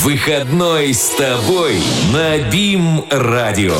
Выходной с тобой на БИМ-радио.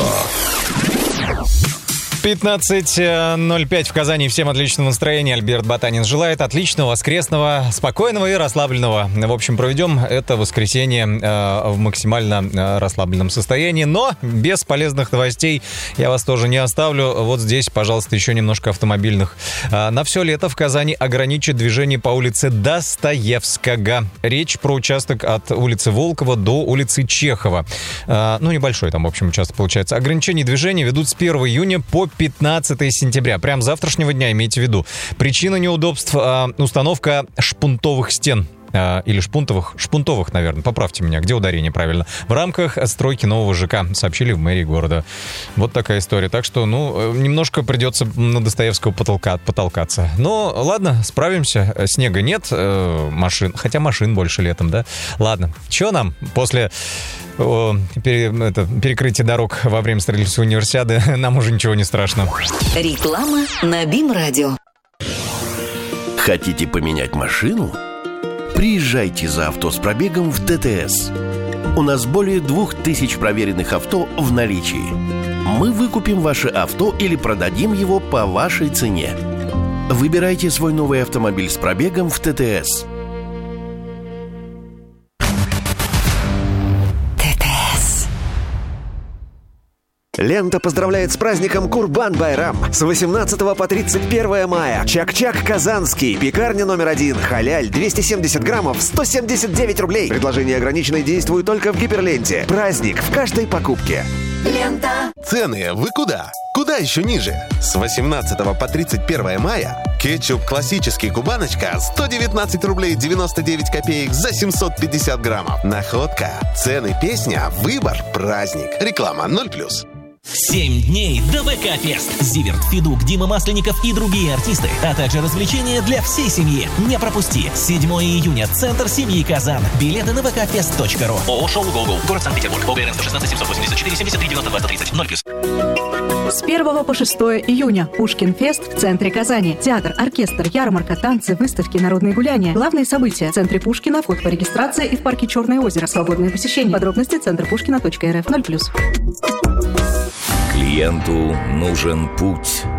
15:05 в Казани. Всем отличного настроения. Альберт Батанин желает отличного, воскресного, спокойного и расслабленного. В общем, проведем это воскресенье в максимально расслабленном состоянии, но без полезных новостей я вас тоже не оставлю. Вот здесь, пожалуйста, еще немножко автомобильных. На все лето в Казани ограничат движение по улице Достоевского. Речь про участок от улицы Волкова до улицы Чехова. Ну, небольшой там, в общем, участок получается. Ограничения движения ведут с 1 июня по 15 сентября. Прям с завтрашнего дня, имейте в виду. Причина неудобств — установка шпунтовых стен. Или шпунтовых, наверное. Поправьте меня, где ударение правильно. В рамках стройки нового ЖК, сообщили в мэрии города. Вот такая история. Так что, немножко придется на Достоевского потолкаться. Но ладно, справимся. Снега нет, машин. Хотя машин больше летом, да? Ладно, что нам после перекрытия дорог во время строительства универсиады? Нам уже ничего не страшно. Реклама на БИМ-радио. Хотите поменять машину? Приезжайте за авто с пробегом в ТТС. У нас более 2000 проверенных авто в наличии. Мы выкупим ваше авто или продадим его по вашей цене. Выбирайте свой новый автомобиль с пробегом в ТТС. Лента поздравляет с праздником Курбан-Байрам. С 18 по 31 мая. Чак-Чак Казанский. Пекарня номер 1. Халяль. 270 граммов. 179 рублей. Предложение ограниченное, действует только в Гиперленте. Праздник в каждой покупке. Лента. Цены вы куда? Куда еще ниже? С 18 по 31 мая кетчуп классический «Кубаночка» 119 рублей 99 копеек за 750 граммов. Находка. Цены песня. Выбор. Праздник. Реклама 0+. 7 дней до ВК-фест. Зиверт, Федук, Дима Масленников и другие артисты, а также развлечения для всей семьи. Не пропусти. 7 июня. Центр семьи Казан. Билеты на vkfest.ru. ООО «Шоу Гогол». Город Санкт-Петербург. ОГРН 116 784 73 92 130 0+. С 1 по 6 июня. Пушкин-фест в центре Казани. Театр, оркестр, ярмарка, танцы, выставки, народные гуляния. Главные события. В центре Пушкина. Вход по регистрации и в парке Черное озеро. Свободное посещение. Подробности центрпушкина.рф 0+. Клиенту нужен путь.